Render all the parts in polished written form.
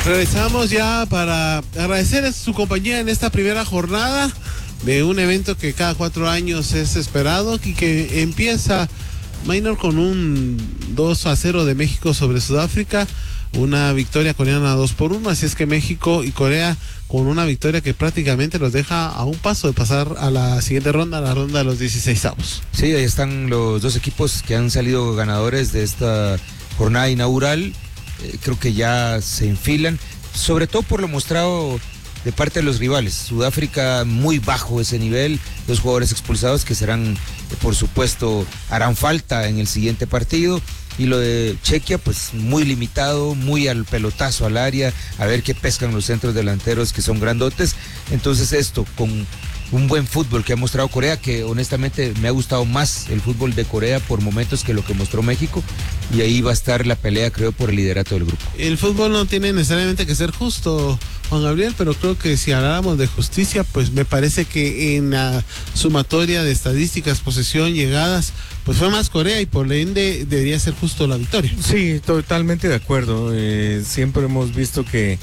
Regresamos ya para agradecer su compañía en esta primera jornada de un evento que cada 4 años es esperado y que empieza, Maynor, con un 2-0 de México sobre Sudáfrica, una victoria coreana 2-1, así es que México y Corea con una victoria que prácticamente los deja a un paso de pasar a la siguiente ronda, a la ronda de los 16avos. Sí, ahí están los dos equipos que han salido ganadores de esta jornada inaugural. Creo que ya se enfilan, sobre todo por lo mostrado de parte de los rivales. Sudáfrica muy bajo ese nivel, 2 jugadores expulsados que serán, por supuesto, harán falta en el siguiente partido. Y lo de Chequia, pues muy limitado, muy al pelotazo al área, a ver qué pescan los centros delanteros que son grandotes. Entonces esto, con un buen fútbol que ha mostrado Corea, que honestamente me ha gustado más el fútbol de Corea por momentos que lo que mostró México, y ahí va a estar la pelea, creo, por el liderato del grupo. El fútbol no tiene necesariamente que ser justo, Juan Gabriel, pero creo que si habláramos de justicia, pues me parece que en la sumatoria de estadísticas, posesión, llegadas, pues fue más Corea y por ende debería ser justo la victoria. Sí, totalmente de acuerdo. Siempre hemos visto que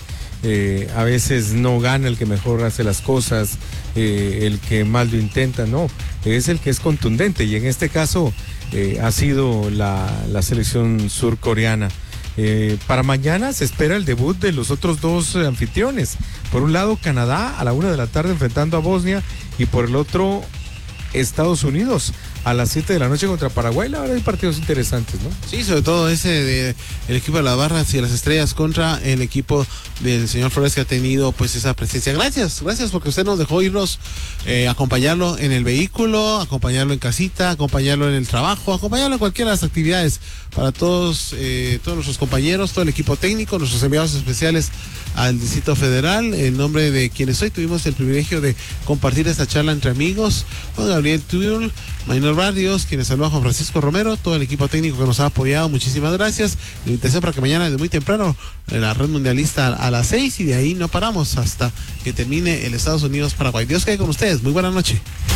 a veces no gana el que mejor hace las cosas, el que más lo intenta, no, es el que es contundente, y en este caso ha sido la selección surcoreana. Para mañana se espera el debut de los otros dos anfitriones. Por un lado, Canadá a la 1:00 p.m. enfrentando a Bosnia, y por el otro, Estados Unidos a las 7:00 p.m. contra Paraguay. La verdad, hay partidos interesantes, ¿no? Sí, sobre todo ese de el equipo de las Barras y de las Estrellas contra el equipo del señor Flores, que ha tenido pues esa presencia. Gracias porque usted nos dejó irnos, acompañarlo en el vehículo, acompañarlo en casita, acompañarlo en el trabajo, acompañarlo en cualquiera de las actividades. Para todos nuestros compañeros, todo el equipo técnico, nuestros enviados especiales al Distrito Federal, en nombre de quienes hoy tuvimos el privilegio de compartir esta charla entre amigos, Juan Gabriel Tuyul, Maynor Barrios, quienes saluda a Juan Francisco Romero, todo el equipo técnico que nos ha apoyado, muchísimas gracias. La invitación para que mañana desde muy temprano la red mundialista a las 6, y de ahí no paramos hasta que termine el Estados Unidos-Paraguay. Dios quede con ustedes, muy buena noche.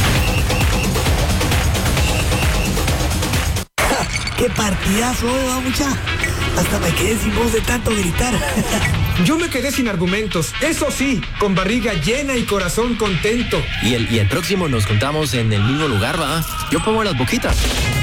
¡Qué partidazo, mucha! Hasta me quedé sin voz de tanto gritar. Yo me quedé sin argumentos, eso sí, con barriga llena y corazón contento. Y el próximo nos juntamos en el mismo lugar, ¿va? Yo pongo las boquitas.